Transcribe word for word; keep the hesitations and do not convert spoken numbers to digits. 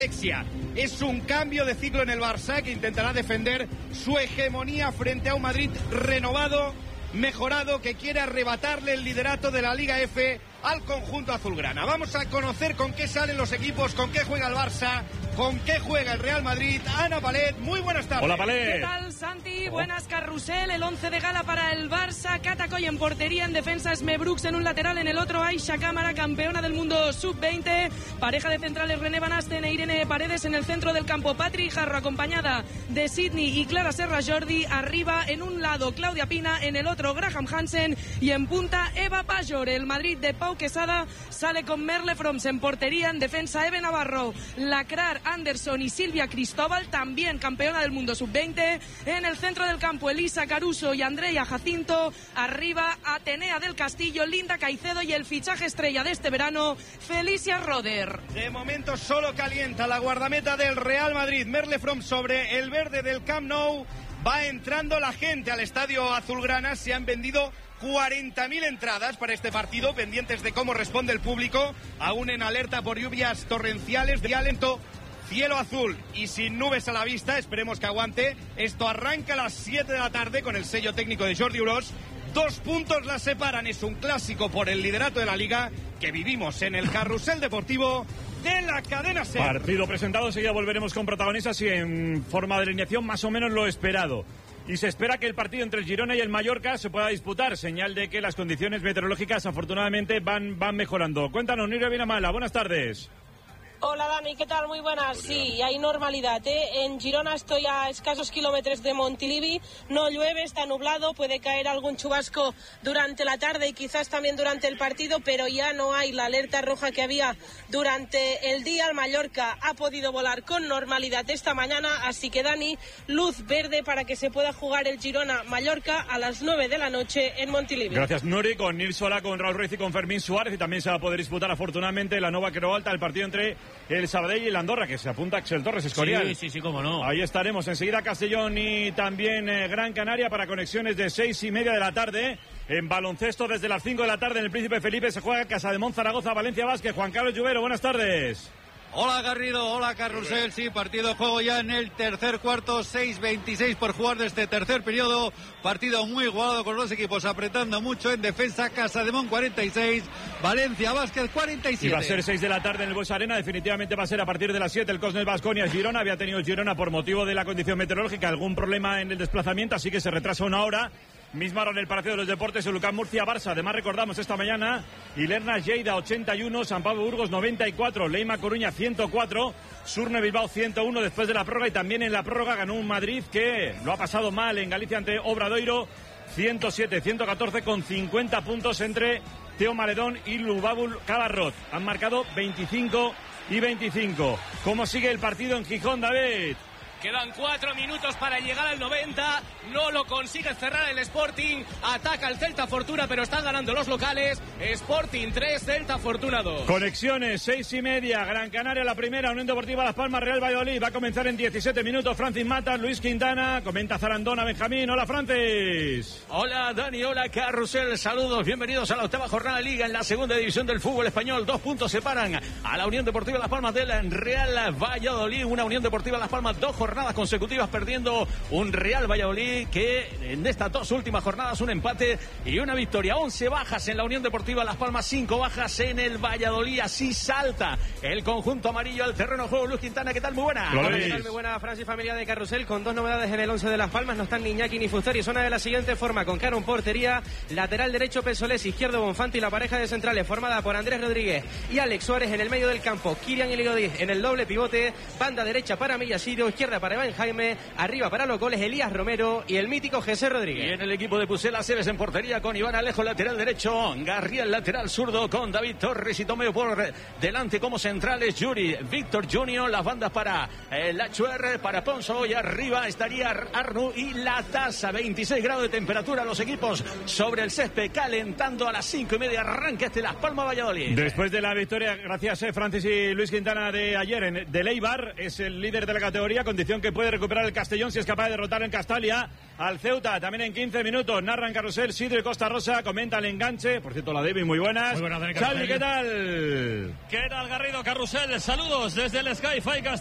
Es un cambio de ciclo en el Barça que intentará defender su hegemonía frente a un Madrid renovado, mejorado, que quiere arrebatarle el liderato de la Liga F al conjunto azulgrana. Vamos a conocer con qué salen los equipos, con qué juega el Barça, con qué juega el Real Madrid. Ana Palet, muy buenas tardes. Hola, Palet. ¿Qué tal, Santi? Oh. Buenas, Carrusel. El once de gala para el Barça. Catacoy en portería, en defensa Sme Brooks, en un lateral, en el otro Aisha Cámara, campeona del mundo sub veinte. Pareja de centrales René Van Asten e Irene Paredes. En el centro del campo Patri Jarro, acompañada de Sidney y Clara Serra Jordi. Arriba, en un lado Claudia Pina, en el otro Graham Hansen y en punta Eva Pajor. El Madrid de Pau Quesada sale con Merle Froms en portería, en defensa Eve Navarro, Lacrar Anderson y Silvia Cristóbal, también campeona del mundo sub veinte. En el centro del campo Elisa Caruso y Andrea Jacinto. Arriba Atenea del Castillo, Linda Caicedo y el fichaje estrella de este verano, Felicia Roder. De momento solo calienta la guardameta del Real Madrid, Merle Froms, sobre el verde del Camp Nou. Va entrando la gente al estadio azulgrana. Se han vendido cuarenta mil entradas para este partido, pendientes de cómo responde el público, aún en alerta por lluvias torrenciales de alento. Cielo azul y sin nubes a la vista, esperemos que aguante. Esto arranca a las siete de la tarde con el sello técnico de Jordi Uros. Dos puntos las separan, es un clásico por el liderato de la Liga que vivimos en el carrusel deportivo de la cadena SER. Partido presentado, enseguida volveremos con protagonistas y en forma de alineación más o menos lo esperado. Y se espera que el partido entre el Girona y el Mallorca se pueda disputar, señal de que las condiciones meteorológicas afortunadamente van, van mejorando. Cuéntanos, Nirio Vinamala, buenas tardes. Hola Dani, ¿qué tal? Muy buenas. Sí, hay normalidad, ¿eh? En Girona estoy a escasos kilómetros de Montilivi, no llueve, está nublado, puede caer algún chubasco durante la tarde y quizás también durante el partido, pero ya no hay la alerta roja que había durante el día. El Mallorca ha podido volar con normalidad esta mañana, así que Dani, luz verde para que se pueda jugar el Girona-Mallorca a las nueve de la noche en Montilivi. Gracias, Nuri, con Nils Sola, con Raúl Ruiz y con Fermín Suárez, y también se va a poder disputar afortunadamente la Nova Creu Alta, el partido entre el Sabadell y el Andorra, que se apunta Axel Torres, Escorial. Sí, sí, sí, cómo no. Ahí estaremos. Enseguida Castellón y también eh, Gran Canaria para conexiones de seis y media de la tarde. En baloncesto desde las cinco de la tarde en el Príncipe Felipe se juega Casademont, Zaragoza, Valencia Vázquez. Juan Carlos Lluvero, buenas tardes. Hola Garrido, hola Carrusel, sí, partido de juego ya en el tercer cuarto, seis veintiséis por jugar de este tercer periodo, partido muy igualado con los equipos apretando mucho en defensa. Casademont cuarenta y seis, Valencia Vázquez cuarenta y siete. Y va a ser seis de la tarde en el Buesa Arena, definitivamente va a ser a partir de las siete el Cosnel Baskonia Girona. Había tenido Girona por motivo de la condición meteorológica algún problema en el desplazamiento, así que se retrasa una hora. Misma hora en el Palacio de los Deportes, el Lucán Murcia Barça. Además recordamos esta mañana Ilerna Lleida ochenta y uno, San Pablo Burgos noventa y cuatro, Leima Coruña ciento cuatro, Surne Bilbao ciento uno después de la prórroga, y también en la prórroga ganó un Madrid que lo ha pasado mal en Galicia ante Obradoiro ciento siete ciento catorce con cincuenta puntos entre Teo Maledón y Lubabul Cabarrot. Han marcado veinticinco y veinticinco. ¿Cómo sigue el partido en Gijón, David? Quedan cuatro minutos para llegar al noventa. No lo consigue cerrar el Sporting. Ataca el Celta Fortuna, pero están ganando los locales. Sporting tres, Celta Fortuna dos. Conexiones, seis y media. Gran Canaria la primera. Unión Deportiva Las Palmas, Real Valladolid. Va a comenzar en diecisiete minutos. Francis Mata, Luis Quintana. Comenta Zarandona, Benjamín. Hola, Francis. Hola, Dani. Hola, Carrusel. Saludos. Bienvenidos a la octava jornada de Liga en la segunda división del fútbol español. Dos puntos separan a la Unión Deportiva Las Palmas del Real Valladolid. Una Unión Deportiva Las Palmas, dos jornadas jornadas consecutivas perdiendo, un Real Valladolid que en estas dos últimas jornadas un empate y una victoria. once bajas en la Unión Deportiva Las Palmas, cinco bajas en el Valladolid. Así salta el conjunto amarillo al terreno de juego. Luis Quintana, ¿qué tal? Muy buena. Hola, ¿qué tal? Muy buena, Francis, familia de Carrusel, con dos novedades en el once de Las Palmas. No están ni Iñaki ni Fustari. Suena de la siguiente forma: con Caro en portería, lateral derecho Pesolés, izquierdo Bonfanti, y la pareja de centrales formada por Andrés Rodríguez y Alex Suárez en el medio del campo, Kirian Eliodis en el doble pivote, banda derecha para Millasirio, izquierda para Iván Jaime, arriba para los goles Elías Romero y el mítico José Rodríguez. Y en el equipo de Pucela, Ceres en portería con Iván Alejo, lateral derecho, Garriel lateral zurdo, con David Torres y Tomeo por delante como centrales, Yuri, Víctor Junior, las bandas para eh, Lachuer, para Ponzo, y arriba estaría Arnu y la tasa, veintiséis grados de temperatura, los equipos sobre el césped calentando. A las cinco y media arranca este Las Palmas Valladolid. Después de la victoria, gracias eh, Francis y Luis Quintana, de ayer en, de Eibar, es el líder de la categoría, condición posición que puede recuperar el Castellón si es capaz de derrotar en Castalia al Ceuta, también en quince minutos. Narran Carrusel, Sidro y Costa Rosa, comenta el enganche. Por cierto, la Debbie, muy buenas. Muy buenas, Xavi, ¿qué tal? ¿Qué tal, Garrido? Carrusel, saludos desde el Sky-Fi Castellón.